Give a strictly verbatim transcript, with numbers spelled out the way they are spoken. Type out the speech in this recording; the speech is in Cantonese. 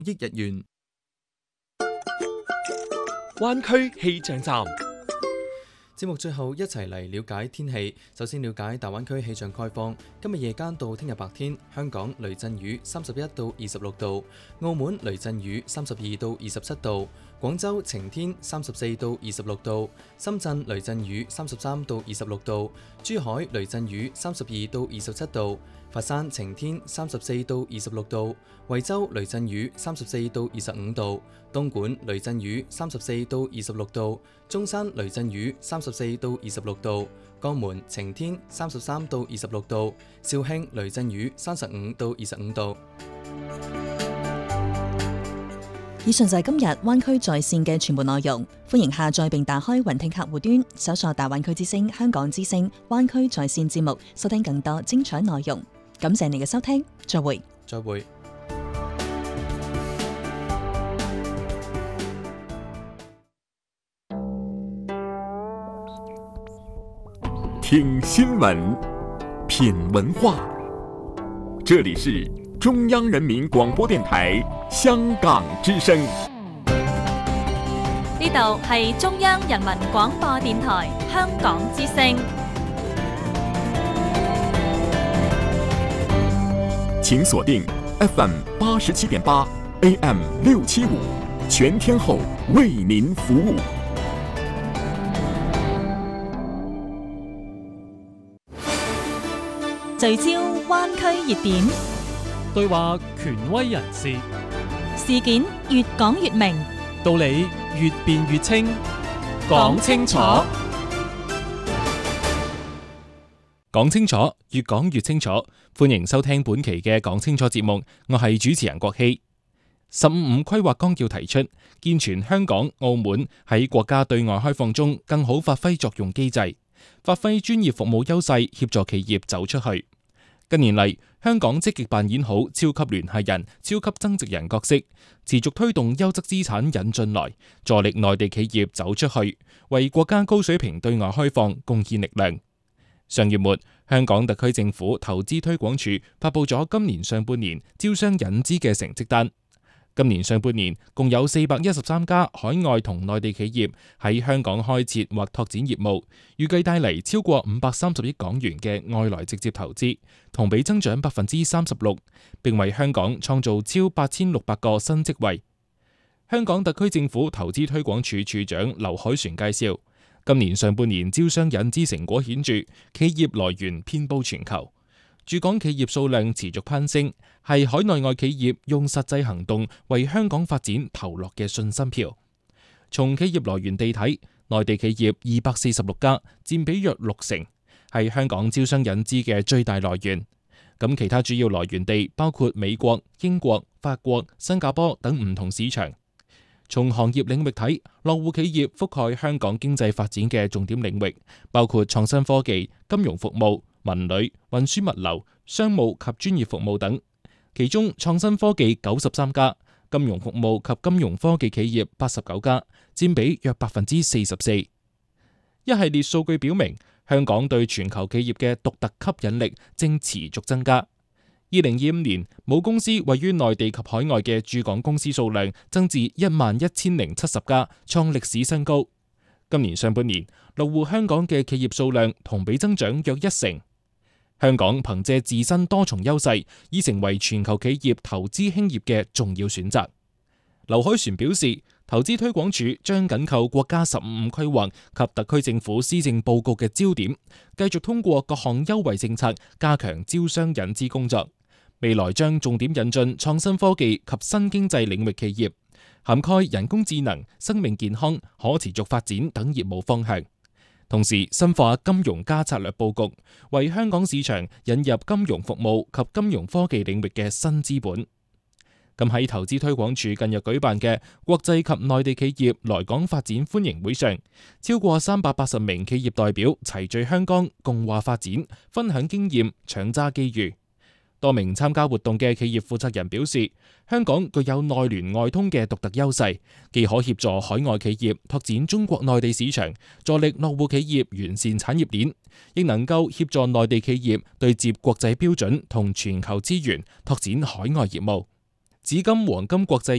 億日元。 灣區氣象站。 節目最後一齊嚟了解天氣。首先了解大灣區氣象概況。今日夜間到聽日白天，香港雷陣雨三十一到二十六度，澳門雷陣雨三十二到二十七度，廣州晴天三十四到二十六度，深圳雷陣雨三十三到二十六度，珠海雷陣雨三十二到二十七度，佛山晴天三十四到二十六度，惠州雷陣雨三十四到二十五度，東莞雷陣雨三十四到二十六度，中山雷陣雨三十四到二十六度，江門晴天三十三到二十六度，肇慶雷陣雨三十五到二十五度。 以上就係今日灣區在線嘅全部內容，歡迎下載並打開雲聽客戶端，搜索大灣區之聲、香港之聲、灣區在線節目，收聽更多精彩內容。感謝你嘅收聽，再會。 再會。 聽新聞，品文化，這裡是中央人民廣播電台香港之聲。 呢度係中央人民廣播電台香港之聲。 請鎖定 F M 八十七點八 A M 六七五，全天候為您服務。 聚焦灣區熱點， 對話權威人士， 事件越講越明， 道理越辯越清，講清楚，講清楚，越講越清楚。歡迎收聽本期嘅講清楚節目，我係主持人郭希。十五五規劃綱要提出，健全香港、澳門喺國家對外開放中更好發揮作用機制，發揮專業服務優勢，協助企業走出去。近年嚟，香港積極扮演好超級聯繫人、超級增值人角色，持續推動優質資產引進來，助力內地企業走出去，為國家高水平對外開放貢獻力量。上月末，香港特區政府投資推廣署發佈咗今年上半年招商引資嘅成績單。今年上半年共有四百一十三家海外同內地企業喺香港開設或拓展業務，預計帶嚟超過五百三十億港元嘅外來直接投資，同比增長百分之三十六，並為香港創造超八千六百個新職位。香港特區政府投資推廣署署長劉凱旋介紹，今年上半年招商引資成果顯著，企業來源遍佈全球。駐港企業數量持續攀升，係海內外企業用實際行動為香港發展投落嘅信心票。從企業來源地睇，內地企業二百四十六家，佔比約六成，係香港招商引資嘅最大來源。咁其他主要來源地包括美國、英國、法國、新加坡等唔同市場。從行業領域睇，落戶企業覆蓋香港經濟發展嘅重點領域，包括創新科技、金融服務、文旅、運輸物流、商務及專業服務等，其中創新科技九十三家，金融服務及金融科技企業八十九家，佔比約百分之四十四。一系列數據表明，香港對全球企業嘅獨特吸引力正持續增加。二零二五年，母公司位於內地及海外嘅駐港公司數量增至一萬一千零七十家，創歷史新高。今年上半年，落戶香港嘅企業數量同比增長約一成。香港憑借自身多重優勢，已成為全球企業投資興業嘅重要選擇。劉凱旋表示，投資推廣署將緊扣國家十五五規劃及特區政府施政報告嘅焦點，繼續通過各項優惠政策加強招商引資工作。未來將重點引進創新科技及新經濟領域企業，涵蓋人工智能、生命健康、可持續發展等業務方向。同時深化金融加策略佈局，為香港市場引入金融服務及金融科技領域嘅新資本。咁喺投資推廣署近日舉辦嘅國際及內地企業來港發展歡迎會上，超過三百八十名企業代表齊聚香港，共話發展，分享經驗，搶揸機遇。多名參加活動嘅企業負責人表示，香港具有內聯外通嘅獨特優勢，既可協助海外企業拓展中國內地市場，助力落戶企業完善產業鏈，亦能夠協助內地企業對接國際標準同全球資源，拓展海外業務。紫金黃金國際